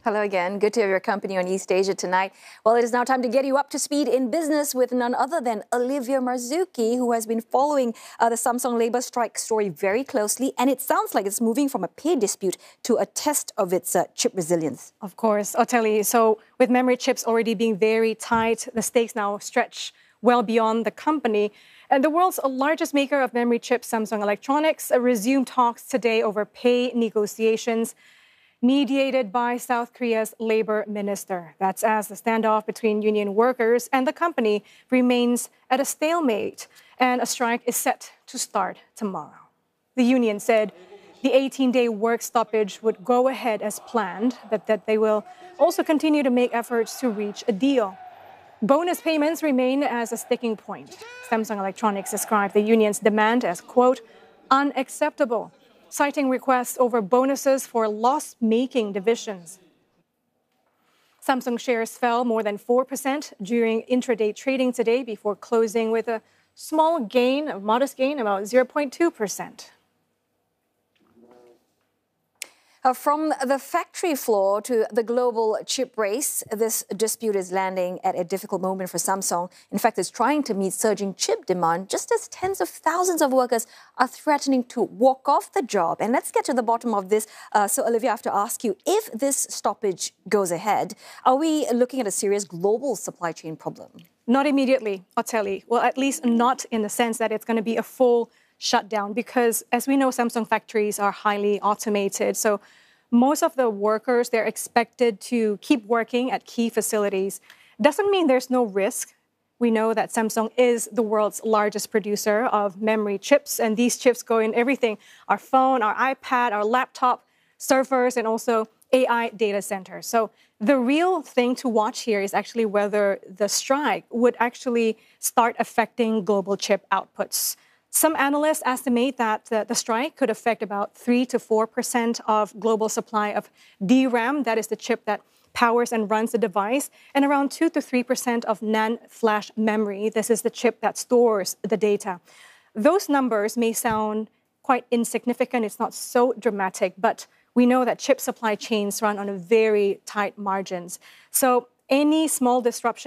Hello again. Good to have your company on East Asia tonight. Well, it is now time to get you up to speed in business with none other than Olivia Marzuki, who has been following the Samsung labor strike story very closely. And it sounds like it's moving from a pay dispute to a test of its chip resilience. Of course, Oteli. So with memory chips already being very tight, the stakes now stretch well beyond the company. And the world's largest maker of memory chips, Samsung Electronics, resumed talks today over pay negotiations mediated by South Korea's labor minister. That's as the standoff between union workers and the company remains at a stalemate, and a strike is set to start tomorrow. The union said the 18-day work stoppage would go ahead as planned, but that they will also continue to make efforts to reach a deal. Bonus payments remain as a sticking point. Samsung Electronics described the union's demand as, quote, unacceptable, citing requests over bonuses for loss-making divisions. Samsung shares fell more than 4% during intraday trading today before closing with a small gain, a modest gain, about 0.2%. From the factory floor to the global chip race, this dispute is landing at a difficult moment for Samsung. In fact, it's trying to meet surging chip demand just as tens of thousands of workers are threatening to walk off the job. And let's get to the bottom of this. So, Olivia, I have to ask you, if this stoppage goes ahead, are we looking at a serious global supply chain problem? Not immediately, Oteli. Well, at least not in the sense that it's going to be a full shutdown, because as we know, Samsung factories are highly automated. So most of the workers, they're expected to keep working at key facilities. Doesn't mean there's no risk. We know that Samsung is the world's largest producer of memory chips, and these chips go in everything: our phone, our iPad, our laptop, servers, and also AI data centers. So the real thing to watch here is actually whether the strike would actually start affecting global chip outputs. Some analysts estimate that the strike could affect about 3 to 4% of global supply of DRAM, that is the chip that powers and runs the device, and around 2 to 3% of NAND flash memory. This is the chip that stores the data. Those numbers may sound quite insignificant. It's not so dramatic, but we know that chip supply chains run on a very tight margins. So any small disruption